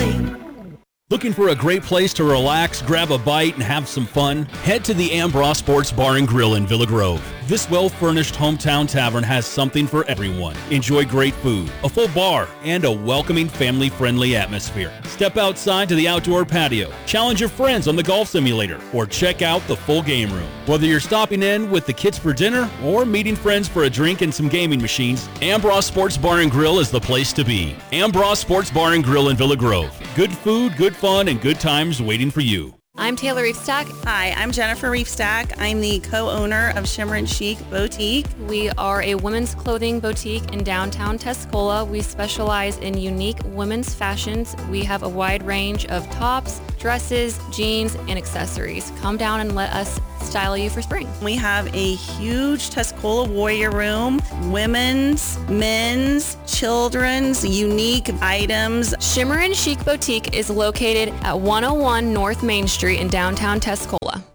Family. Looking for a great place to relax, grab a bite, and have some fun? Head to the Ambrose Sports Bar and Grill in Villa Grove. This well-furnished hometown tavern has something for everyone. Enjoy great food, a full bar, and a welcoming, family-friendly atmosphere. Step outside to the outdoor patio, challenge your friends on the golf simulator, or check out the full game room. Whether you're stopping in with the kids for dinner or meeting friends for a drink and some gaming machines, Ambrose Sports Bar and Grill is the place to be. Ambrose Sports Bar and Grill in Villa Grove. Good food, good fun, and good times waiting for you. I'm Taylor Reefstack. Hi, I'm Jennifer Reefstack. I'm the co-owner of Shimmer and Chic Boutique. We are a women's clothing boutique in downtown Tuscola. We specialize in unique women's fashions. We have a wide range of tops, dresses, jeans, and accessories. Come down and let us style you for spring. We have a huge Tuscola Warrior room, women's, men's, children's, unique items. Shimmer and Chic Boutique is located at 101 North Main Street in downtown Tuscola.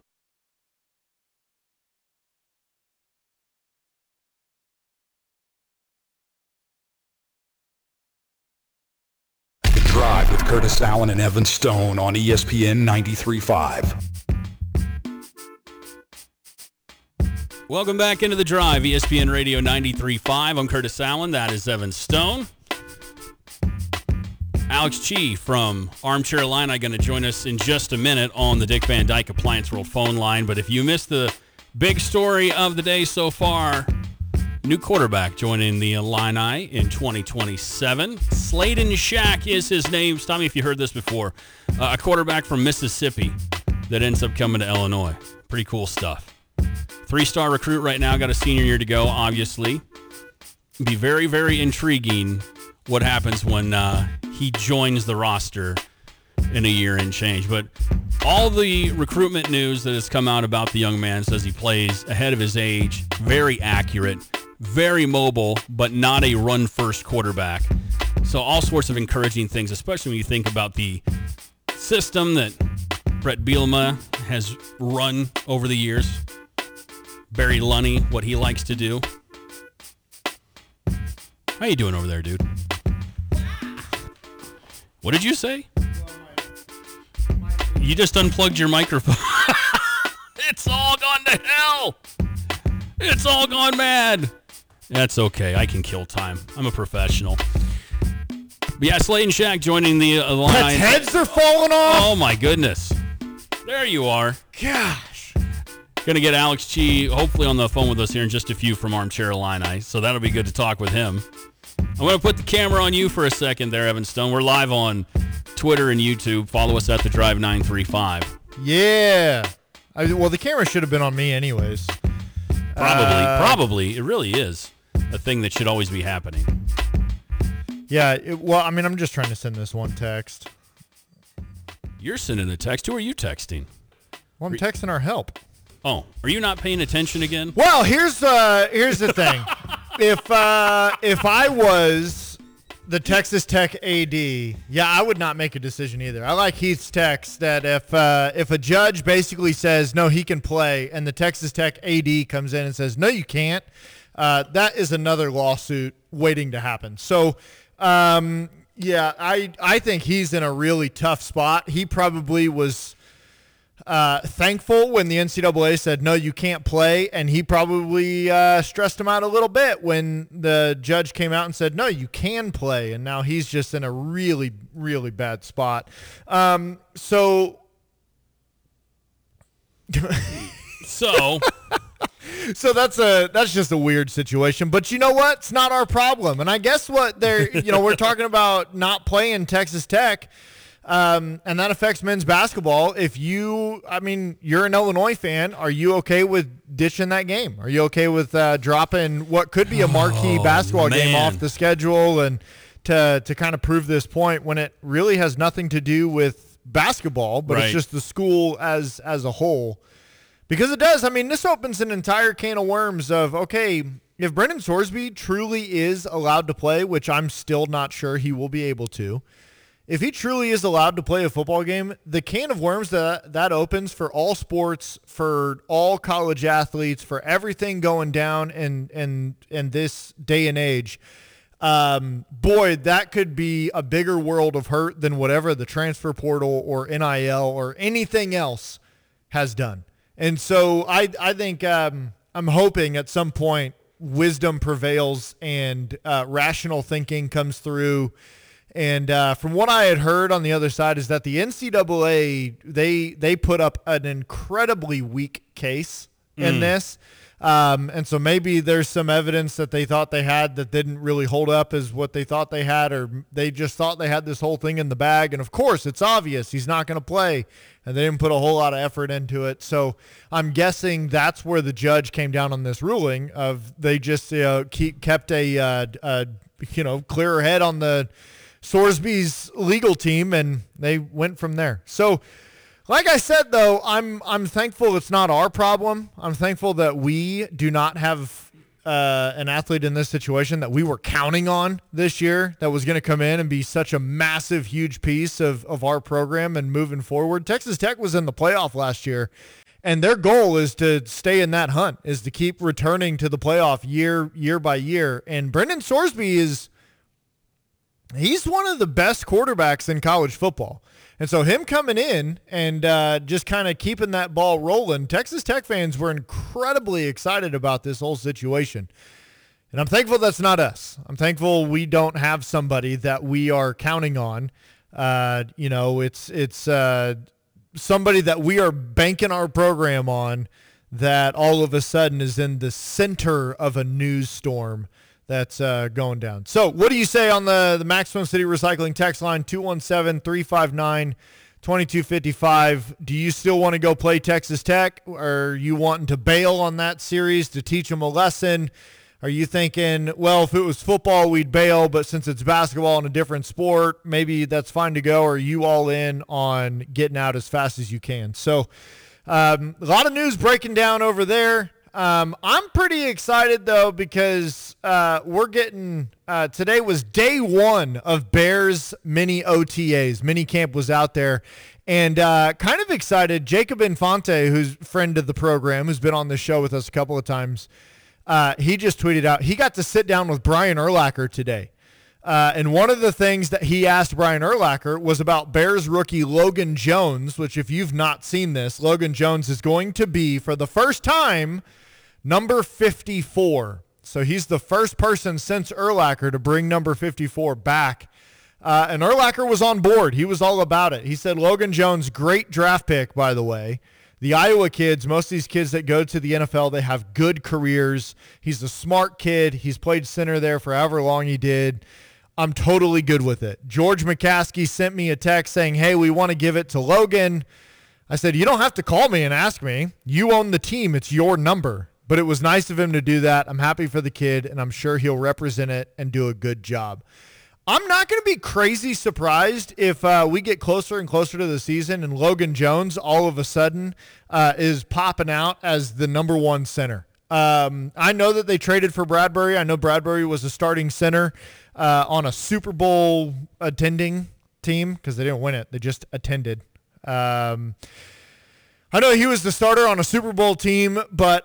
The Drive with Curtis Allen and Evan Stone on ESPN 93.5. Welcome back into The Drive, ESPN Radio 93.5. I'm Curtis Allen. That is Evan Stone. Alex Chi from Armchair Illini going to join us in just a minute on the Dick Van Dyke Appliance World phone line. But if you missed the big story of the day so far, new quarterback joining the Illini in 2027. Sladen Shack is his name. Stop me if you heard this before. A quarterback from Mississippi that ends up coming to Illinois. Pretty cool stuff. 3-star recruit right now, got a senior year to go, obviously. Be very, very intriguing what happens when he joins the roster in a year and change. But all the recruitment news that has come out about the young man says he plays ahead of his age, very accurate, very mobile, but not a run-first quarterback. So all sorts of encouraging things, especially when you think about the system that Brett Bielema has run over the years. Barry Lunny, what he likes to do. How you doing over there, dude? What did you say? You just unplugged your microphone. It's all gone to hell. It's all gone mad. That's okay. I can kill time. I'm a professional. But yeah, Sladen Shack joining the line. Pet's heads are falling off. Oh, my goodness. There you are. Gosh. Going to get Alex Chi hopefully on the phone with us here in just a few from Armchair Illini, so that'll be good to talk with him. I'm going to put the camera on you for a second there, Evan Stone. We're live on Twitter and YouTube. Follow us at The Drive 935. Yeah. Well, the camera should have been on me anyways. Probably. It really is a thing that should always be happening. Yeah, I'm just trying to send this one text. You're sending a text. Who are you texting? Well, I'm texting our help. Oh, are you not paying attention again? Well, here's the thing. If I was the Texas Tech AD, I would not make a decision either. I like Heath's text that if a judge basically says no, he can play, and the Texas Tech AD comes in and says no, you can't, that is another lawsuit waiting to happen. So, I think he's in a really tough spot. He probably was thankful when the NCAA said, no, you can't play, and he probably stressed him out a little bit when the judge came out and said, no, you can play, and now he's just in a really, really bad spot. So that's just a weird situation. But you know what? It's not our problem. And I guess what we're talking about not playing Texas Tech. And that affects men's basketball. If you're an Illinois fan, are you okay with ditching that game? Are you okay with dropping what could be a marquee basketball game off the schedule and to kind of prove this point when it really has nothing to do with basketball, but It's just the school as a whole? Because it does. This opens an entire can of worms of, okay, if Brendan Sorsby truly is allowed to play, which I'm still not sure he will be able to, if he truly is allowed to play a football game, the can of worms that opens for all sports, for all college athletes, for everything going down in this day and age, boy, that could be a bigger world of hurt than whatever the transfer portal or NIL or anything else has done. And so I think I'm hoping at some point wisdom prevails and rational thinking comes through. And from what I had heard on the other side is that the NCAA, they put up an incredibly weak case in this. And so maybe there's some evidence that they thought they had that didn't really hold up as what they thought they had, or they just thought they had this whole thing in the bag. And of course, it's obvious he's not going to play, and they didn't put a whole lot of effort into it. So I'm guessing that's where the judge came down on this ruling of they just kept a clearer head on the Sorsby's legal team, and they went from there. So like I said, though, I'm thankful it's not our problem. I'm thankful that we do not have an athlete in this situation that we were counting on this year that was going to come in and be such a massive, huge piece of our program and moving forward. Texas Tech was in the playoff last year, and their goal is to stay in that hunt, is to keep returning to the playoff year by year. And Brendan Sorsby he's one of the best quarterbacks in college football. And so him coming in and just kind of keeping that ball rolling, Texas Tech fans were incredibly excited about this whole situation. And I'm thankful that's not us. I'm thankful we don't have somebody that we are counting on. It's somebody that we are banking our program on that all of a sudden is in the center of a news storm that's going down. So what do you say on the Maximum City Recycling text line, 217-359-2255? Do you still want to go play Texas Tech? Or are you wanting to bail on that series to teach them a lesson? Are you thinking, well, if it was football, we'd bail, but since it's basketball and a different sport, maybe that's fine to go? Or are you all in on getting out as fast as you can? So a lot of news breaking down over there. I'm pretty excited, though, because we're getting today was day one of Bears mini OTAs. Mini camp was out there, and kind of excited. Jacob Infante, who's a friend of the program, who's been on the show with us a couple of times, he just tweeted out he got to sit down with Brian Urlacher today. And one of the things that he asked Brian Urlacher was about Bears rookie Logan Jones, which if you've not seen this, Logan Jones is going to be, for the first time, number 54. So he's the first person since Urlacher to bring number 54 back. And Urlacher was on board. He was all about it. He said, Logan Jones, great draft pick, by the way. The Iowa kids, most of these kids that go to the NFL, they have good careers. He's a smart kid. He's played center there for however long he did. I'm totally good with it. George McCaskey sent me a text saying, hey, we want to give it to Logan. I said, you don't have to call me and ask me. You own the team. It's your number. But it was nice of him to do that. I'm happy for the kid, and I'm sure he'll represent it and do a good job. I'm not going to be crazy surprised if we get closer and closer to the season and Logan Jones all of a sudden is popping out as the number one center. I know that they traded for Bradbury. I know Bradbury was a starting center on a Super Bowl attending team because they didn't win it. They just attended. I know he was the starter on a Super Bowl team, but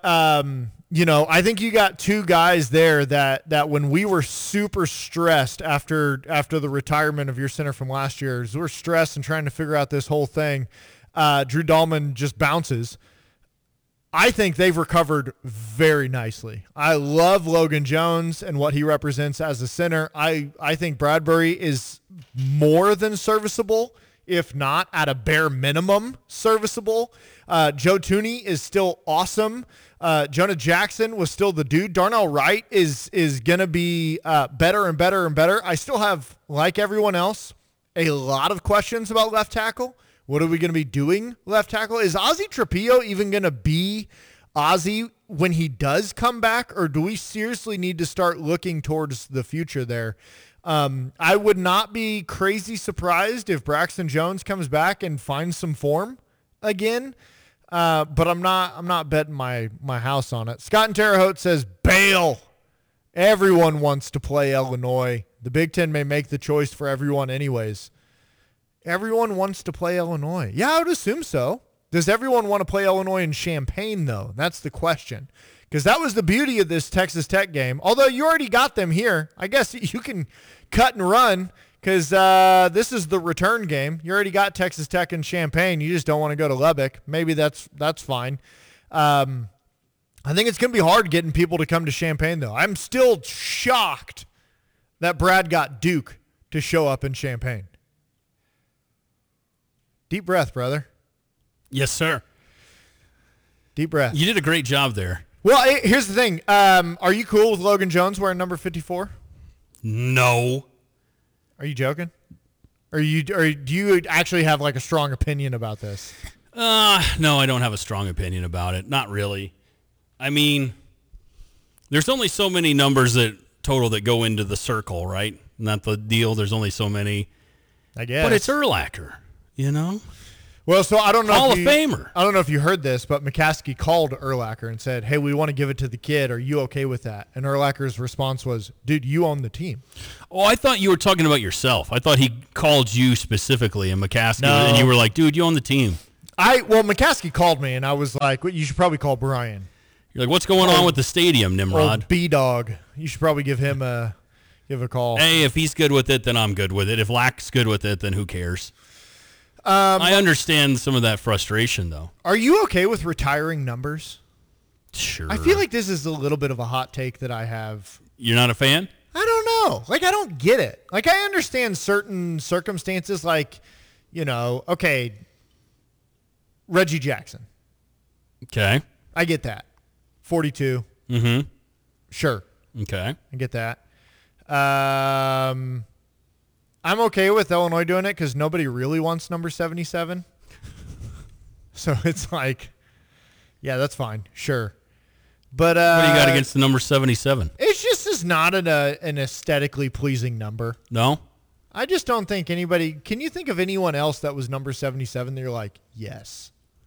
I think you got two guys there that when we were super stressed after the retirement of your center from last year, as we're stressed and trying to figure out this whole thing, Drew Dahlman just bounces. I think they've recovered very nicely. I love Logan Jones and what he represents as a center. I think Bradbury is more than serviceable, if not at a bare minimum serviceable. Joe Tooney is still awesome. Jonah Jackson was still the dude. Darnell Wright is going to be better and better and better. I still have, like everyone else, a lot of questions about left tackle. What are we going to be doing left tackle? Is Ozzie Trapillo even going to be Ozzie when he does come back, or do we seriously need to start looking towards the future there? I would not be crazy surprised if Braxton Jones comes back and finds some form again, but I'm not betting my house on it. Scott in Terre Haute says, bail. Everyone wants to play Illinois. The Big Ten may make the choice for everyone anyways. Everyone wants to play Illinois. Yeah, I would assume so. Does everyone want to play Illinois in Champaign, though? That's the question. Because that was the beauty of this Texas Tech game. Although you already got them here, I guess you can cut and run because this is the return game. You already got Texas Tech in Champaign. You just don't want to go to Lubbock. Maybe that's fine. I think it's going to be hard getting people to come to Champaign, though. I'm still shocked that Brad got Duke to show up in Champaign. Deep breath, brother. Yes, sir. Deep breath. You did a great job there. Well, here's the thing. Are you cool with Logan Jones wearing number 54? No. Are you joking? Or do you actually have like a strong opinion about this? No, I don't have a strong opinion about it. Not really. I mean, there's only so many numbers total that go into the circle, right? Not the deal. There's only so many. I guess. But it's Urlacher, you know? Well, so I don't know. Hall of Famer. I don't know if you heard this, but McCaskey called Urlacher and said, "Hey, we want to give it to the kid. Are you okay with that?" And Urlacher's response was, "Dude, you own the team." Oh, I thought you were talking about yourself. I thought he called you specifically and McCaskey, and you were like, "Dude, you own the team." Well, McCaskey called me, and I was like, well, "You should probably call Brian." You're like, "What's going on with the stadium, Nimrod?" B-Dog. You should probably give a call. Hey, if he's good with it, then I'm good with it. If Lack's good with it, then who cares? I understand some of that frustration, though. Are you okay with retiring numbers? Sure. I feel like this is a little bit of a hot take that I have. You're not a fan? I don't know. Like, I don't get it. Like, I understand certain circumstances, like, okay, Reggie Jackson. Okay. I get that. 42. Mm-hmm. Sure. Okay. I get that. I'm okay with Illinois doing it because nobody really wants number 77. So it's like, yeah, that's fine. Sure. But what do you got against the number 77? It's just is not an aesthetically pleasing number. No? I just don't think anybody. Can you think of anyone else that was number 77 that you're like, yes?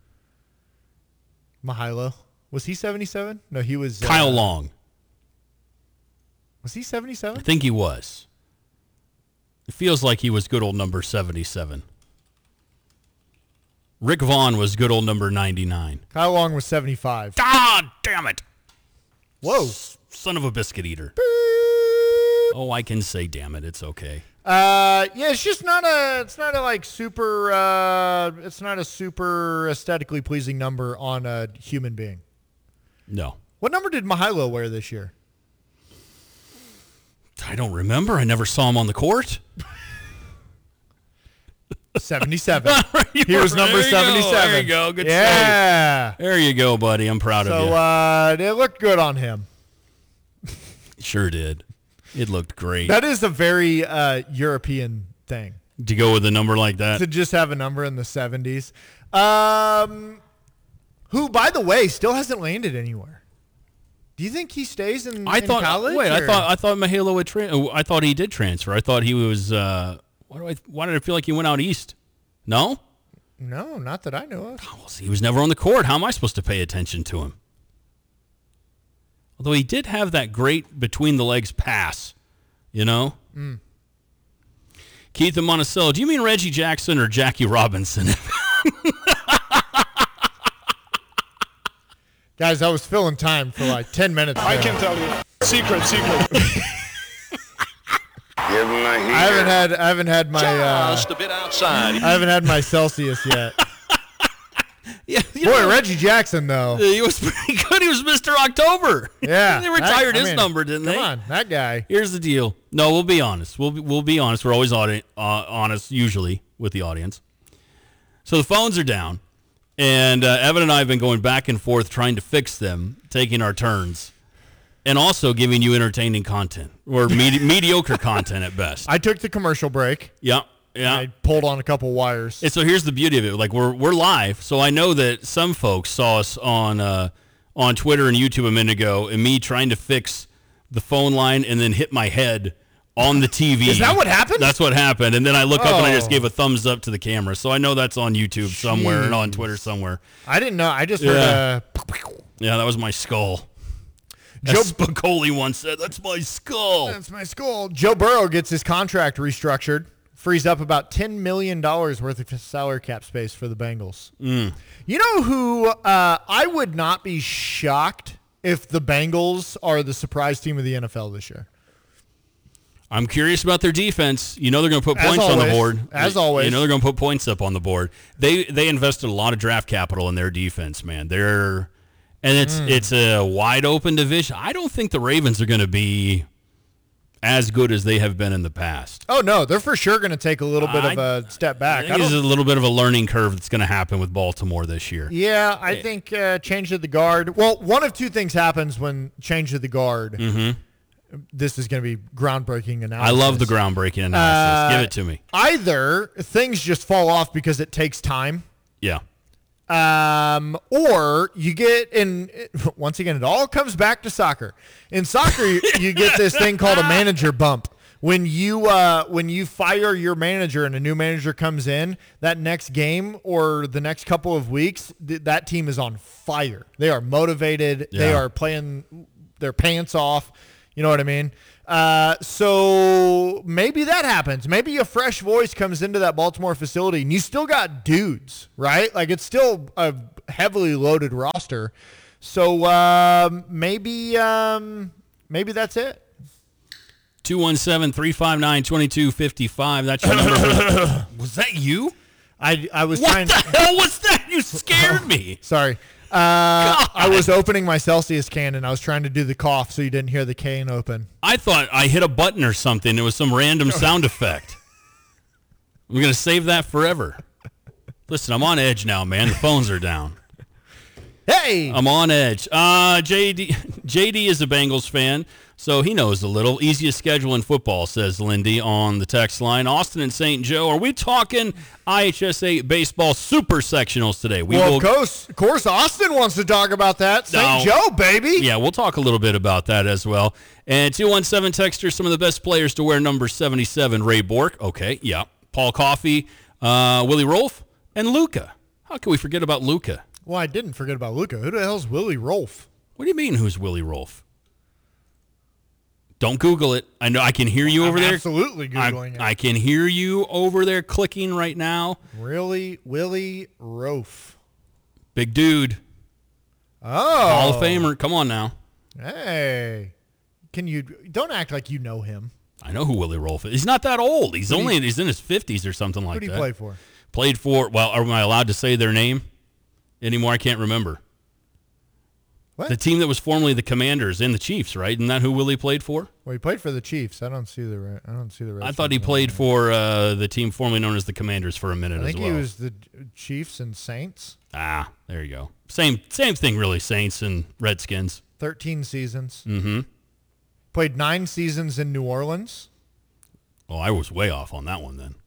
Mahilo. Was he 77? No, he was. Kyle Long. Was he 77? I think he was. It feels like he was good old number 77. Rick Vaughn was good old number 99. Kyle Long was 75. Ah, damn it. Whoa. Son of a biscuit eater. Oh, I can say damn it. It's okay. Yeah, it's just not a super aesthetically pleasing number on a human being. No. What number did Mahilo wear this year? I don't remember. I never saw him on the court. 77. He was number 77. There you go. Good yeah. save. There you go, buddy. I'm proud of you. So it looked good on him. Sure did. It looked great. That is a very European thing. To go with a number like that. To just have a number in the 70s. Who, by the way, still hasn't landed anywhere. Do you think he stays in college? Wait, or? I thought Mahalo would I thought he did transfer. I thought he was. Why did I feel like he went out east? No. No, not that I know of. Oh, well, see, he was never on the court. How am I supposed to pay attention to him? Although he did have that great between the legs pass, Mm. Keith and Monticello, do you mean Reggie Jackson or Jackie Robinson? Guys, I was filling time for like 10 minutes. I can tell you. Secret. I haven't had my just a bit outside. I haven't had my Celsius yet. Yeah, Boy, Reggie Jackson though. He was pretty good. He was Mr. October. Yeah. They retired his number, didn't they? Come on, that guy. Here's the deal. No, we'll be honest. We'll be honest. We're always honest usually with the audience. So the phones are down. And Evan and I have been going back and forth trying to fix them, taking our turns, and also giving you entertaining content or mediocre content at best. I took the commercial break. Yeah. I pulled on a couple wires. And so here's the beauty of it. Like we're live, so I know that some folks saw us on Twitter and YouTube a minute ago, and me trying to fix the phone line and then hit my head on the TV. Is that what happened? That's what happened. And then I look up and I just gave a thumbs up to the camera. So I know that's on YouTube somewhere and on Twitter somewhere. I didn't know. I just heard Yeah, that was my skull. Joe Spicoli once said, "That's my skull." That's my skull. Joe Burrow gets his contract restructured. Frees up about $10 million worth of salary cap space for the Bengals. You know who I would not be shocked if the Bengals are the surprise team of the NFL this year. I'm curious about their defense. You know they're going to put points on the board. As always. You know they're going to put points up on the board. They invested a lot of draft capital in their defense, man. It's a wide open division. I don't think the Ravens are going to be as good as they have been in the past. Oh, no. They're for sure going to take a little bit of a step back. I think there's a little bit of a learning curve that's going to happen with Baltimore this year. Yeah, I think change of the guard. Well, one of two things happens when change of the guard. Mm-hmm. This is going to be groundbreaking analysis. I love the groundbreaking analysis. Give it to me. Either things just fall off because it takes time. Yeah. Or you get in, once again, it all comes back to soccer. In soccer, you get this thing called a manager bump. When you fire your manager and a new manager comes in, that next game or the next couple of weeks, that team is on fire. They are motivated. Yeah. They are playing their pants off. You know what I mean? So maybe that happens. Maybe a fresh voice comes into that Baltimore facility, and you still got dudes, right? Like, it's still a heavily loaded roster. So maybe that's it. 217-359-2255. That's your number. Was that you? I was what trying. What the hell was that? You scared me. Sorry. I was opening my Celsius can, and I was trying to do the cough so you didn't hear the can open. I thought I hit a button or something. It was some random sound effect. I'm going to save that forever. Listen, I'm on edge now, man. The phones are down. Hey! I'm on edge. JD is a Bengals fan, so he knows a little. Easiest schedule in football, says Lindy on the text line. Austin and St. Joe, are we talking IHSA baseball super sectionals today? Of course, Austin wants to talk about that. St. Joe, baby. Yeah, we'll talk a little bit about that as well. And 217 texter, some of the best players to wear number 77, Ray Bork. Okay, yeah. Paul Coffey, Willie Rolfe, and Luka. How can we forget about Luka? Well, I didn't forget about Luka. Who the hell's Willie Rolfe? What do you mean, who's Willie Rolfe? Don't Google it. I know I can hear you over there. Absolutely Googling it. I can hear you over there clicking right now. Really? Willie Rolfe. Big dude. Oh. Hall of Famer. Come on now. Hey. Don't act like you know him. I know who Willie Rolfe is. He's not that old. He's in his 50s or something like that. Who did he play for? Played for, well, am I allowed to say their name anymore? I can't remember. What? The team that was formerly the Commanders and the Chiefs, right? Isn't that who Willie played for? Well, he played for the Chiefs. I don't see the rest. I thought he played for the team formerly known as the Commanders for a minute as well. I think he was the Chiefs and Saints. Ah, there you go. Same thing, really. Saints and Redskins. 13 seasons. Mm-hmm. Played 9 seasons in New Orleans. Oh, I was way off on that one then.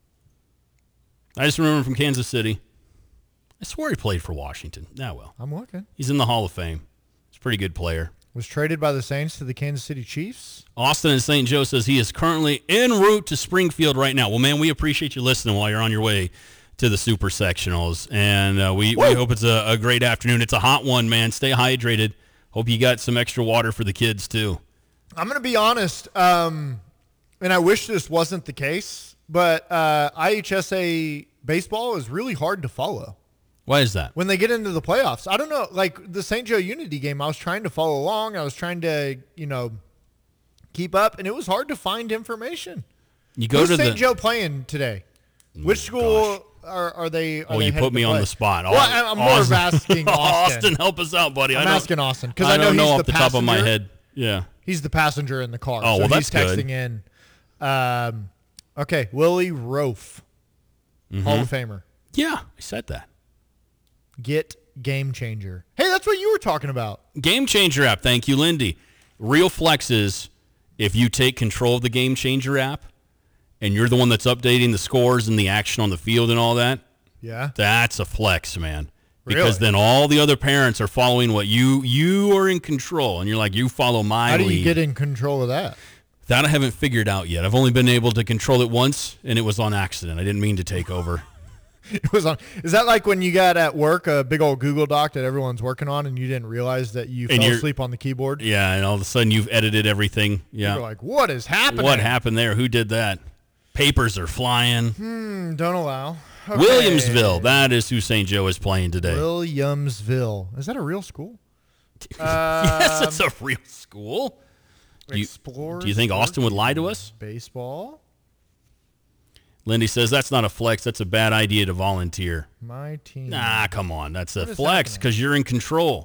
I just remember him from Kansas City. I swear he played for Washington. Well. I'm looking. He's in the Hall of Fame. He's a pretty good player. Was traded by the Saints to the Kansas City Chiefs. Austin in St. Joe says he is currently en route to Springfield right now. Well, man, we appreciate you listening while you're on your way to the Super Sectionals. And we hope it's a great afternoon. It's a hot one, man. Stay hydrated. Hope you got some extra water for the kids, too. I'm going to be honest, and I wish this wasn't the case, but IHSA baseball is really hard to follow. Why is that? When they get into the playoffs. I don't know. Like the St. Joe Unity game, I was trying to follow along. I was trying to, keep up, and it was hard to find information. You go Who's to St. Joe playing today? Which school are they? You put me on the spot. Well, I'm more of asking Austin. Austin, help us out, buddy. I'm asking Austin because I know he's off the top of my head. Yeah, he's the passenger in the car. Oh, so well, that's he's texting in. Okay, Willie Rolfe, Hall of Famer. Yeah, I said that. Get Game Changer. Hey, that's what you were talking about. Game Changer app. Thank you, Lindy. Real flexes, if you take control of the Game Changer app and you're the one that's updating the scores and the action on the field and all that, yeah, that's a flex, man. Really? Because then all the other parents are following what you are in control, and you're like, you follow my lead. How do you get in control of that? That I haven't figured out yet. I've only been able to control it once, and it was on accident. I didn't mean to take over. It was on. Is that like when you got at work a big old Google Doc that everyone's working on, and you didn't realize that you fell asleep on the keyboard? Yeah, and all of a sudden you've edited everything. Yeah, you're like, what is happening? What happened there? Who did that? Papers are flying. Don't allow. Okay. Williamsville. That is who St. Joe is playing today. Williamsville. Is that a real school? Yes, it's a real school. Do you think Austin would lie to us? Baseball. Lindy says that's not a flex. That's a bad idea to volunteer. My team. Nah, come on. That's a flex because you're in control.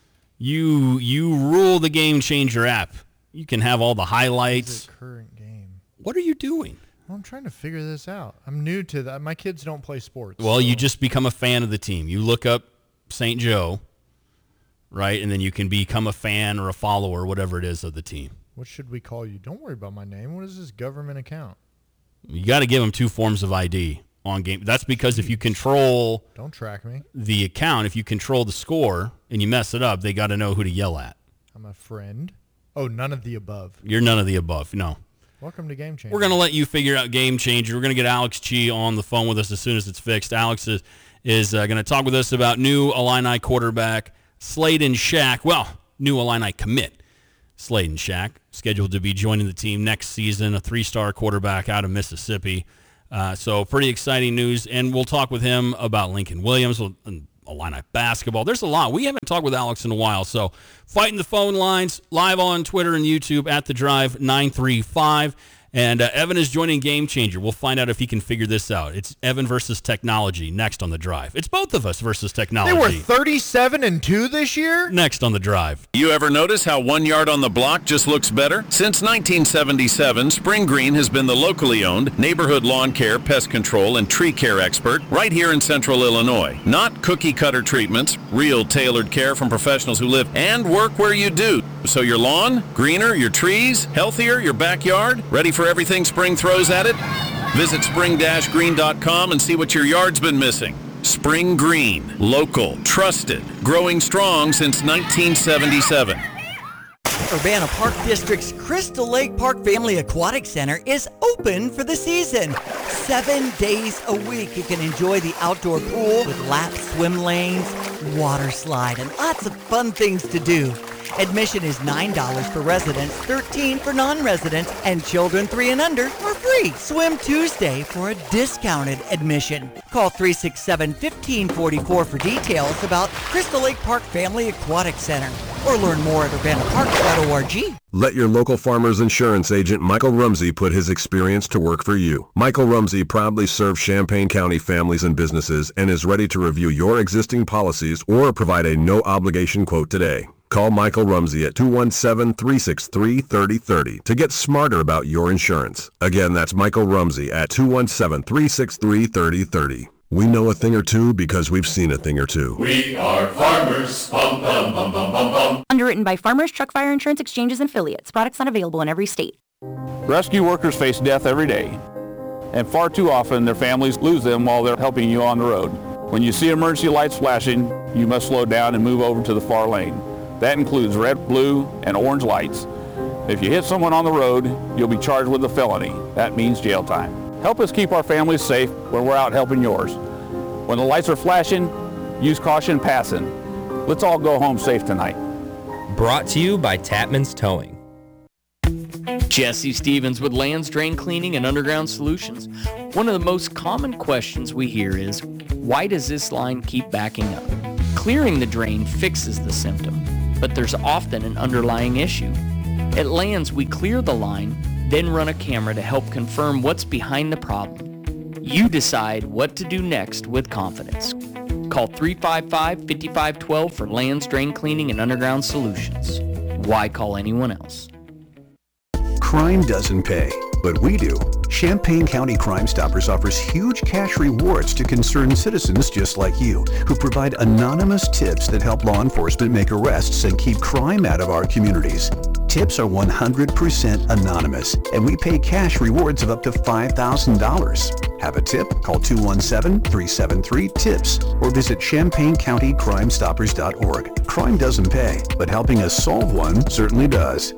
You rule the Game Changer app. You can have all the highlights. Current game. What are you doing? Well, I'm trying to figure this out. I'm new to that. My kids don't play sports. Well, you just become a fan of the team. You look up St. Joe, right, and then you can become a fan or a follower, whatever it is, of the team. What should we call you? Don't worry about my name. What is this government account? You got to give them 2 forms of ID on game. That's because if you control Don't track me. the account, if you control the score and you mess it up, they got to know who to yell at. I'm a friend. Oh, none of the above. You're none of the above. No. Welcome to Game Changer. We're going to let you figure out Game Changer. We're going to get Alex Chi on the phone with us as soon as it's fixed. Alex is going to talk with us about new Illini quarterback Sladen Shack. Well, new Illini commit Sladen Shack, scheduled to be joining the team next season, a 3-star quarterback out of Mississippi. So pretty exciting news, and we'll talk with him about Lincoln Williams and Illini basketball. There's a lot. We haven't talked with Alex in a while, so fighting the phone lines live on Twitter and YouTube at The Drive 935. And Evan is joining Game Changer. We'll find out if he can figure this out. It's Evan versus technology next on The Drive. It's both of us versus technology. They were 37-2 this year? Next on The Drive. You ever notice how 1 yard on the block just looks better? Since 1977, Spring Green has been the locally owned neighborhood lawn care, pest control, and tree care expert right here in Central Illinois. Not cookie-cutter treatments, real tailored care from professionals who live and work where you do. So your lawn, greener, your trees, healthier, your backyard, ready for everything spring throws at it? Visit spring-green.com and see what your yard's been missing. Spring Green, local, trusted, growing strong since 1977. Urbana Park District's Crystal Lake Park Family Aquatic Center is open for the season. 7 days a week you can enjoy the outdoor pool with lap swim lanes, water slide, and lots of fun things to do. Admission is $9 for residents, $13 for non-residents, and children 3 and under are free. Swim Tuesday for a discounted admission. Call 367-1544 for details about Crystal Lake Park Family Aquatic Center, or learn more at urbanapark.org. Let your local farmer's insurance agent Michael Rumsey put his experience to work for you. Michael Rumsey proudly serves Champaign County families and businesses and is ready to review your existing policies or provide a no-obligation quote today. Call Michael Rumsey at 217-363-3030 to get smarter about your insurance. Again, that's Michael Rumsey at 217-363-3030. We know a thing or two because we've seen a thing or two. We are farmers. Bum, bum, bum, bum, bum, bum. Underwritten by Farmers Truck Fire Insurance Exchanges and Affiliates. Products not available in every state. Rescue workers face death every day, and far too often their families lose them while they're helping you on the road. When you see emergency lights flashing, you must slow down and move over to the far lane. That includes red, blue, and orange lights. If you hit someone on the road, you'll be charged with a felony. That means jail time. Help us keep our families safe when we're out helping yours. When the lights are flashing, use caution passing. Let's all go home safe tonight. Brought to you by Tapman's Towing. Jesse Stevens with Lands Drain Cleaning and Underground Solutions. One of the most common questions we hear is, why does this line keep backing up? Clearing the drain fixes the symptom, but there's often an underlying issue. At Lands, we clear the line, then run a camera to help confirm what's behind the problem. You decide what to do next with confidence. Call 355-5512 for Lands Drain Cleaning and Underground Solutions. Why call anyone else? Crime doesn't pay, but we do. Champaign County Crime Stoppers offers huge cash rewards to concerned citizens just like you, who provide anonymous tips that help law enforcement make arrests and keep crime out of our communities. Tips are 100% anonymous, and we pay cash rewards of up to $5,000. Have a tip? Call 217-373-TIPS or visit ChampaignCountyCrimeStoppers.org. Crime doesn't pay, but helping us solve one certainly does.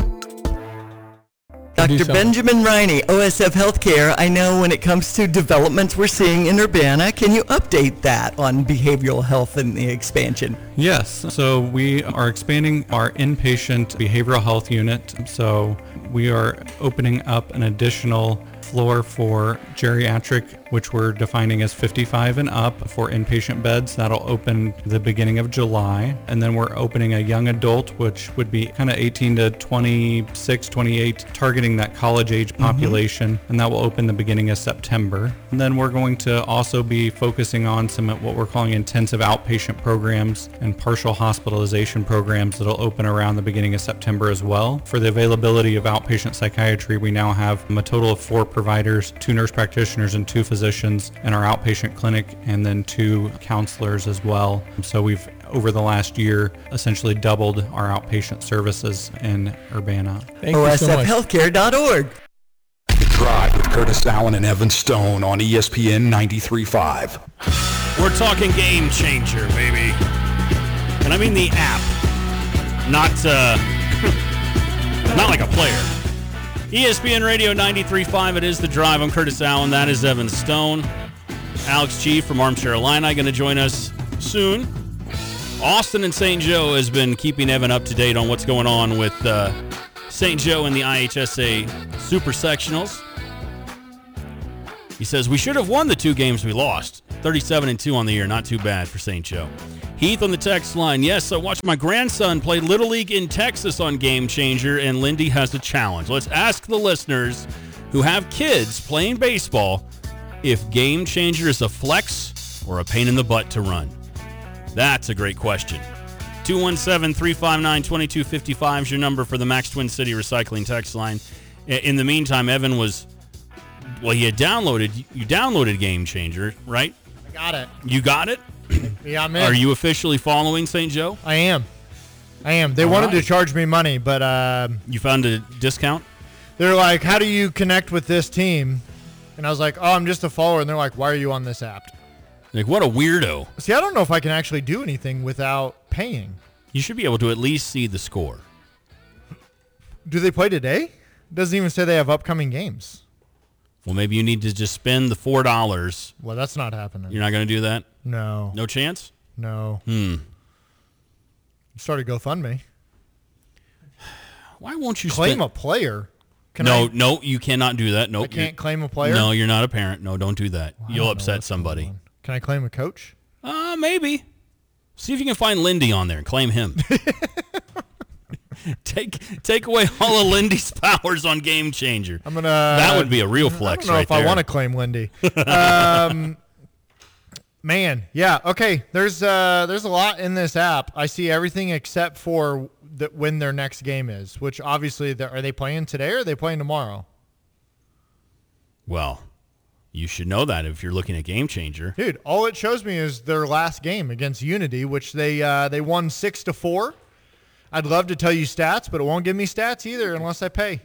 Dr. Benjamin Riney, OSF Healthcare. I know when it comes to developments we're seeing in Urbana, can you update that on behavioral health and the expansion? Yes, so we are expanding our inpatient behavioral health unit. So we are opening up an additional floor for geriatric which we're defining as 55 and up for inpatient beds. That'll open the beginning of July. And then we're opening a young adult, which would be kind of 18 to 26, 28, targeting that college age population. And that will open the beginning of September. And then we're going to also be focusing on some of what we're calling intensive outpatient programs and partial hospitalization programs that'll open around the beginning of September as well. For the availability of outpatient psychiatry, we now have a total of 4 providers, 2 nurse practitioners and 2 physicians in our outpatient clinic, and then 2 counselors as well. So we've, over the last year, essentially doubled our outpatient services in Urbana. OSFhealthcare.org. The Drive with Curtis Allen and Evan Stone on ESPN 93.5. We're talking Game Changer, baby. And I mean the app, not like a player. ESPN Radio 93.5, it is The Drive. I'm Curtis Allen. That is Evan Stone. Alex Chief from Armchair Illini going to join us soon. Austin and St. Joe has been keeping Evan up to date on what's going on with St. Joe in the IHSA Super Sectionals. He says, we should have won the 2 games we lost. 37-2 on the year, not too bad for St. Joe. Heath on the text line, yes, I watched my grandson play Little League in Texas on Game Changer, and Lindy has a challenge. Let's ask the listeners who have kids playing baseball if Game Changer is a flex or a pain in the butt to run. That's a great question. 217-359-2255 is your number for the Max Twin City Recycling text line. In the meantime, Evan you downloaded Game Changer, right? I got it. You got it? Yeah, I'm in. Are you officially following St. Joe? I am. They wanted to charge me money, but... you found a discount? They're like, how do you connect with this team? And I was like, oh, I'm just a follower. And they're like, why are you on this app? Like, what a weirdo. See, I don't know if I can actually do anything without paying. You should be able to at least see the score. Do they play today? It doesn't even say they have upcoming games. Well, maybe you need to just spend the $4. Well, that's not happening. You're not going to do that? No. No chance? No. Started GoFundMe. Why won't you claim a player? No, you cannot do that. Nope. I can't claim a player? No, you're not a parent. No, don't do that. Well, you'll upset somebody. Can I claim a coach? Maybe. See if you can find Lindy on there and claim him. Take away all of Lindy's powers on Game Changer. That would be a real flex, I don't know if I want to claim Lindy. Man, yeah, okay. There's a lot in this app. I see everything except for when their next game is. Which obviously, are they playing today or are they playing tomorrow? Well, you should know that if you're looking at Game Changer. Dude, all it shows me is their last game against Unity, which they won 6-4. I'd love to tell you stats, but it won't give me stats either unless I pay.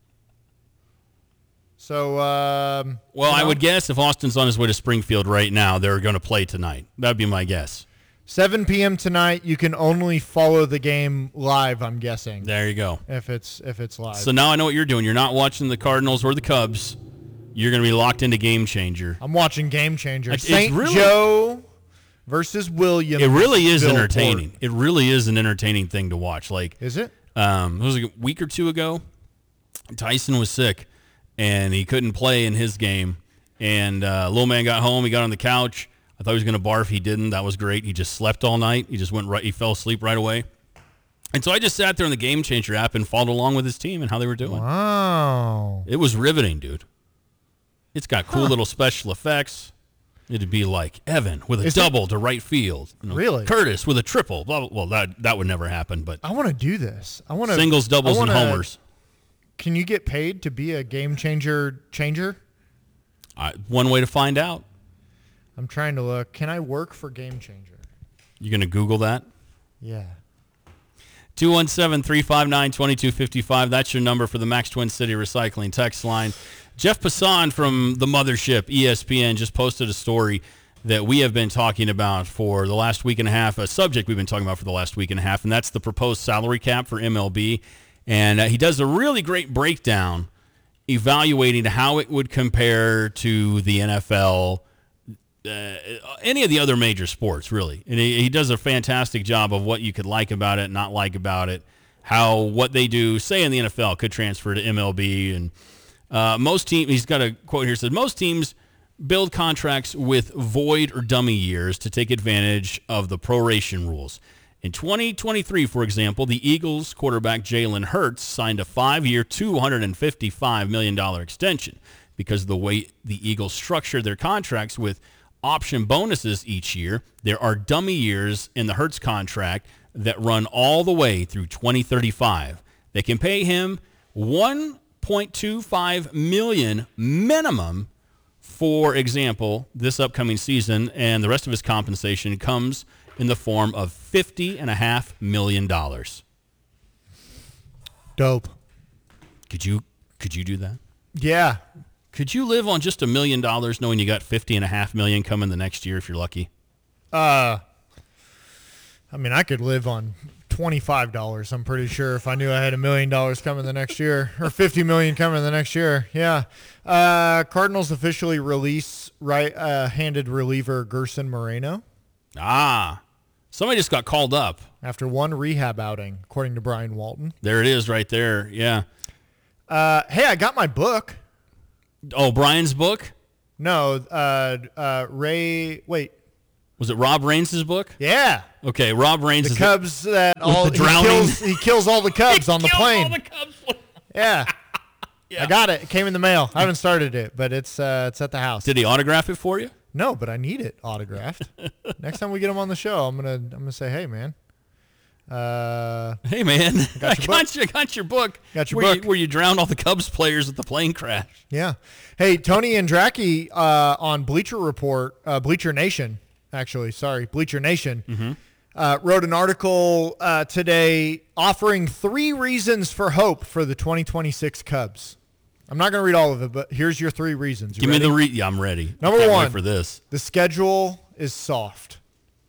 So, I would guess if Austin's on his way to Springfield right now, they're going to play tonight. That would be my guess. 7 p.m. tonight. You can only follow the game live, I'm guessing. There you go. If it's live. So now I know what you're doing. You're not watching the Cardinals or the Cubs. You're going to be locked into Game Changer. I'm watching Game Changer. St. Joe versus Williams. It really is entertaining. It really is an entertaining thing to watch. Is it? It was like a week or 2 ago. Tyson was sick, and he couldn't play in his game. And little man got home. He got on the couch. I thought he was going to barf. He didn't. That was great. He just slept all night. He just went right. He fell asleep right away. And so I just sat there in the Game Changer app and followed along with his team and how they were doing. Wow. It was riveting, dude. It's got cool little special effects. It'd be like Evan with a double to right field. Really? Curtis with a triple. Blah, blah. Well, that would never happen. But I want to do this. I want to singles, doubles, and homers. Can you get paid to be a Game Changer? One way to find out. I'm trying to look. Can I work for Game Changer? You going to Google that? Yeah. 217-359-2255. That's your number for the Max Twin City Recycling text line. Jeff Passan from the Mothership, ESPN, just posted a story that we have been talking about for the last week and a half, a subject we've been talking about for the last week and a half, and that's the proposed salary cap for MLB. And he does a really great breakdown evaluating how it would compare to the NFL, any of the other major sports, really. And he does a fantastic job of what you could like about it, not like about it, how what they do, say in the NFL, could transfer to MLB. And most teams, he's got a quote here, said, most teams build contracts with void or dummy years to take advantage of the proration rules. In 2023, for example, the Eagles quarterback Jalen Hurts signed a 5-year, $255 million extension. Because of the way the Eagles structure their contracts with option bonuses each year, there are dummy years in the Hurts contract that run all the way through 2035. They can pay him $1.25 million minimum, for example, this upcoming season, and the rest of his compensation comes in the form of $50.5 million. Dope. Could you do that? Yeah. Could you live on just $1 million knowing you got $50.5 million coming the next year if you're lucky? I mean, I could live on $25. I'm pretty sure if I knew I had $1 million coming the next year, or $50 million coming the next year. Yeah. Cardinals officially release right-handed reliever Gerson Moreno. Somebody just got called up after one rehab outing, according to Brian Walton. There it is, right there. Yeah. Hey, I got my book. Oh, Brian's book? No, Ray. Wait, was it Rob Reigns' book? Yeah. Okay, Rob Reigns. The Cubs that all he kills all the Cubs on the plane. All the Cubs. Yeah. I got it. It came in the mail. I haven't started it, but it's at the house. Did he autograph it for you? No, but I need it autographed. Next time we get him on the show, I'm gonna say, hey man. Hey man, I got your book. Got your book. Where you drowned all the Cubs players at the plane crash. Yeah. Hey, Tony Andracki on Bleacher Nation, wrote an article today offering 3 reasons for hope for the 2026 Cubs. I'm not going to read all of it, but here's your 3 reasons. Give me the Yeah, I'm ready. Number 1, for this. The schedule is soft.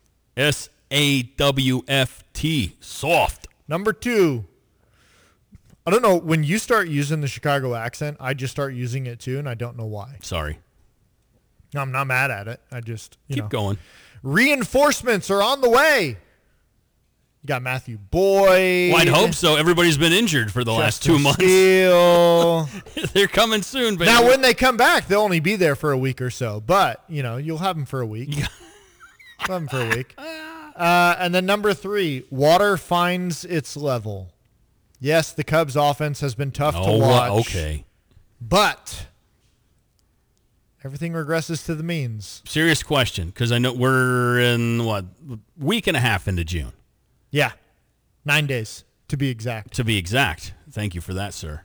SAWFT, soft. Number 2, I don't know, when you start using the Chicago accent, I just start using it too, and I don't know why. Sorry. No, I'm not mad at it. I just, keep going. Reinforcements are on the way. You got Matthew Boyd. Well, I'd hope so. Everybody's been injured for the last 2 months. Steele. They're coming soon, baby. Now, when they come back, they'll only be there for a week or so. But, you'll have them for a week. And then number 3, water finds its level. Yes, the Cubs offense has been tough to watch. Okay. But everything regresses to the means. Serious question, because I know we're in, week and a half into June. Yeah. 9 days, to be exact. Thank you for that, sir.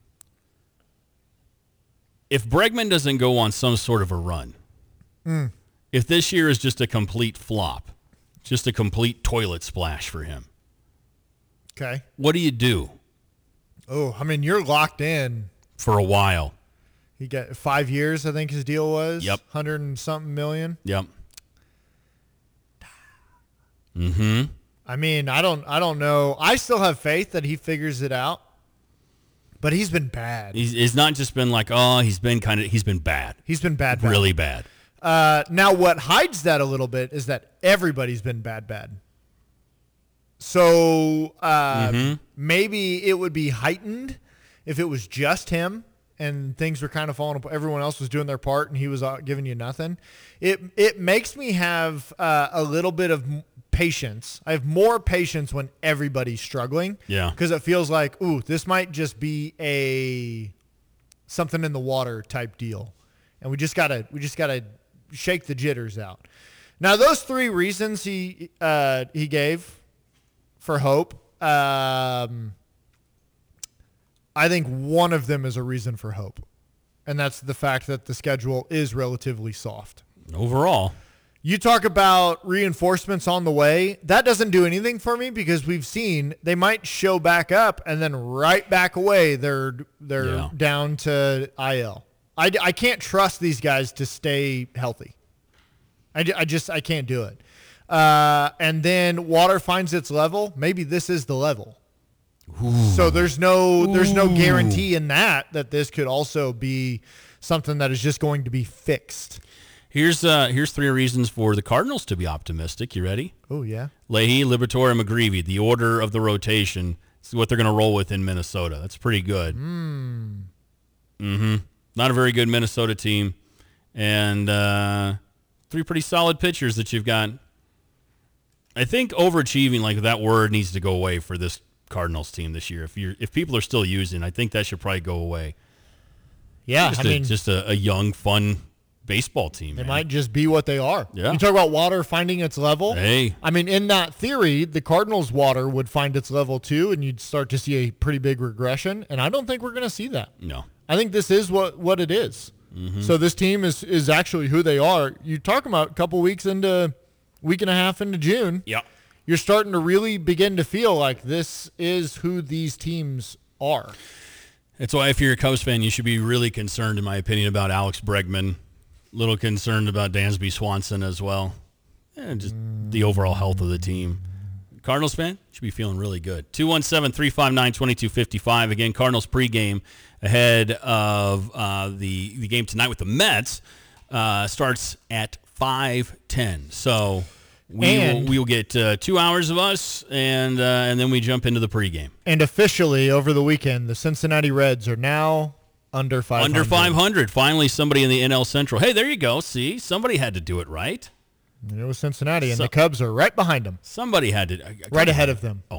If Bregman doesn't go on some sort of a run, if this year is just a complete flop, just a complete toilet splash for him, okay, what do you do? Oh, I mean, you're locked in. For a while. He got 5 years, I think his deal was. Yep. 100 and something million. Yep. Mm-hmm. I mean, I don't know. I still have faith that he figures it out, but he's been bad. He's not just been like, he's been bad. He's been bad. Really bad. Now, what hides that a little bit is that everybody's been bad. So maybe it would be heightened if it was just him and things were kind of falling apart. Everyone else was doing their part and he was giving you nothing. It makes me have a little bit of patience. I have more patience when everybody's struggling. Yeah. Because it feels like, this might just be a something in the water type deal. And we just gotta shake the jitters out. Now, those 3 reasons he gave for hope, I think one of them is a reason for hope. And that's the fact that the schedule is relatively soft. Overall. You talk about reinforcements on the way. That doesn't do anything for me because we've seen they might show back up and then right back away they're down to IL. I can't trust these guys to stay healthy. I can't do it. And then water finds its level. Maybe this is the level. Ooh. So there's no guarantee in that this could also be something that is just going to be fixed. Here's 3 reasons for the Cardinals to be optimistic. You ready? Oh, yeah. Leahy, Liberatore, and McGreevy, the order of the rotation. It's what they're going to roll with in Minnesota. That's pretty good. Mm-hmm. Not a very good Minnesota team. and 3 pretty solid pitchers that you've got. I think overachieving, like that word, needs to go away for this Cardinals team this year. If people are still using, I think that should probably go away. Yeah, just a young, fun baseball team. They might just be what they are. Yeah. You talk about water finding its level. Hey. I mean, in that theory, the Cardinals' water would find its level too, and you'd start to see a pretty big regression. And I don't think we're going to see that. No. I think this is what it is. Mm-hmm. So this team is actually who they are. You're talking about a couple weeks into, week and a half into June. Yeah. You're starting to really begin to feel like this is who these teams are. That's why if you're a Cubs fan, you should be really concerned, in my opinion, about Alex Bregman. A little concerned about Dansby Swanson as well. And just the overall health of the team. Cardinals fan should be feeling really good. 217-359-2255. Again, Cardinals pregame ahead of the game tonight with the Mets starts at 5:10. So we will get 2 hours of us, and then we jump into the pregame. And officially over the weekend, the Cincinnati Reds are now under 500. Under 500. Finally, somebody in the NL Central. Hey, there you go. See, somebody had to do it right. And it was Cincinnati, and the Cubs are right behind them. Somebody had to. Right ahead of them. Oh,